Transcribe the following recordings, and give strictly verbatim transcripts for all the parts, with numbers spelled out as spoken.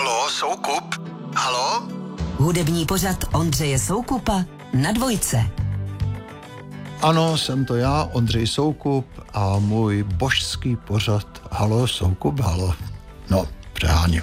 Halo, Soukup? Halo? Hudební pořad Ondřeje Soukupa na Dvojce. Ano, jsem to já, Ondřej Soukup, a můj božský pořad Halo, Soukup, halo. No, přeháním.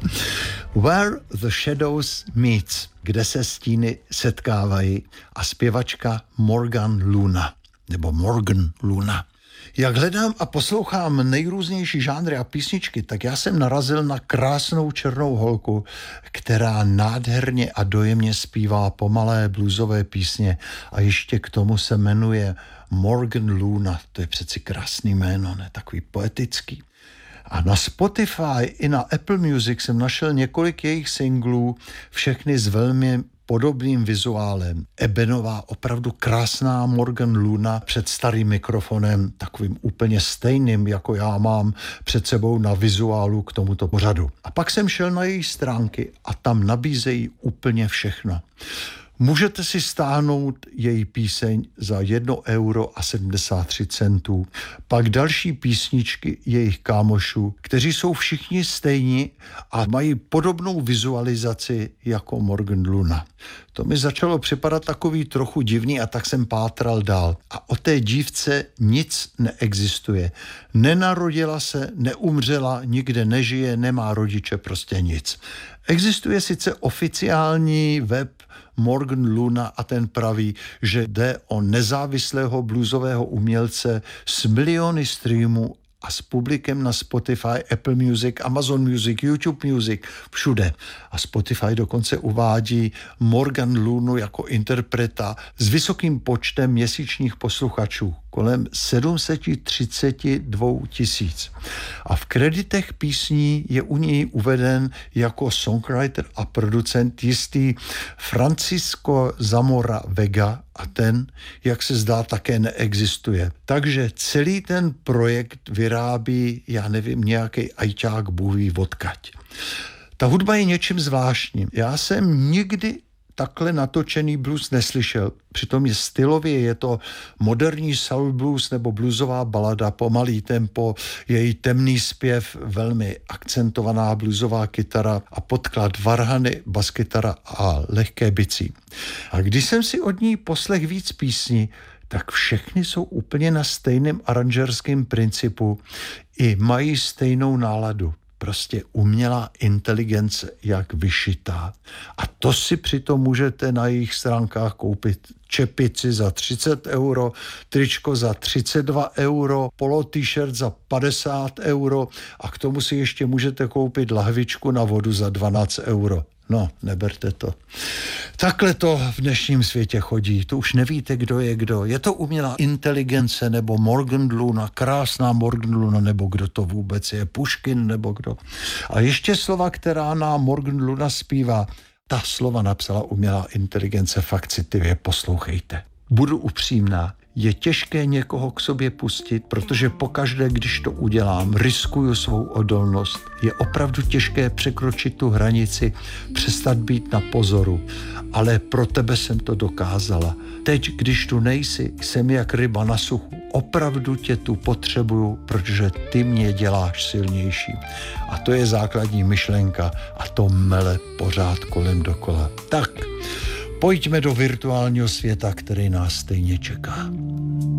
Where the Shadows Meets, kde se stíny setkávají, a zpěvačka Morgan Luna, nebo Morgan Luna. Jak hledám a poslouchám nejrůznější žánry a písničky, tak já jsem narazil na krásnou černou holku, která nádherně a dojemně zpívá pomalé bluesové písně a ještě k tomu se jmenuje Morgan Luna. To je přeci krásný jméno, ne? Takový poetický. A na Spotify i na Apple Music jsem našel několik jejich singlů, všechny s velmi podobným vizuálem. Ebenová, opravdu krásná Morgan Luna před starým mikrofonem, takovým úplně stejným, jako já mám před sebou na vizuálu k tomuto pořadu. A pak jsem šel na její stránky a tam nabízejí úplně všechno. Můžete si stáhnout její píseň za jedno euro a sedmdesát tři centů. Pak další písničky jejich kámošů, kteří jsou všichni stejní a mají podobnou vizualizaci jako Morgan Luna. To mi začalo připadat takový trochu divný a tak jsem pátral dál. A o té dívce nic neexistuje. Nenarodila se, neumřela, nikde nežije, nemá rodiče, prostě nic. Existuje sice oficiální web Morgan Luna a ten praví, že jde o nezávislého bluesového umělce s miliony streamů a s publikem na Spotify, Apple Music, Amazon Music, YouTube Music, všude. A Spotify dokonce uvádí Morgan Lunu jako interpreta s vysokým počtem měsíčních posluchačů, kolem sedm set třicet dva tisíc. A v kreditech písní je u něj uveden jako songwriter a producent jistý Francisco Zamora Vega a ten, jak se zdá, také neexistuje. Takže celý ten projekt vyrábí, já nevím, nějaký ajťák bůhví odkaď. Ta hudba je něčím zvláštním. Já jsem nikdy takhle natočený blues neslyšel. Přitom je stylově, je to moderní soul blues nebo bluesová balada, pomalý tempo, její temný zpěv, velmi akcentovaná bluesová kytara a podklad varhany, baskytara a lehké bicí. A když jsem si od ní poslech víc písní, tak všechny jsou úplně na stejném aranžerském principu i mají stejnou náladu. Prostě umělá inteligence, jak vyšitá. A to si přitom můžete na jejich stránkách koupit čepici za třicet euro, tričko za třicet dva euro, polo t-shirt za padesát euro a k tomu si ještě můžete koupit lahvičku na vodu za dvanáct euro. No, neberte to. Takhle to v dnešním světě chodí. To už nevíte, kdo je kdo. Je to umělá inteligence nebo Morgan Luna, krásná Morgan Luna, nebo kdo to vůbec je, Puškin nebo kdo. A ještě slova, která nám Morgan Luna zpívá, ta slova napsala umělá inteligence, fakt citlivě poslouchejte. Budu upřímná. Je těžké někoho k sobě pustit, protože pokaždé, když to udělám, riskuju svou odolnost. Je opravdu těžké překročit tu hranici, přestat být na pozoru. Ale pro tebe jsem to dokázala. Teď, když tu nejsi, jsem jak ryba na suchu. Opravdu tě tu potřebuju, protože ty mě děláš silnější. A to je základní myšlenka a to mele pořád kolem dokola. Tak, pojďme do virtuálního světa, který nás stejně čeká.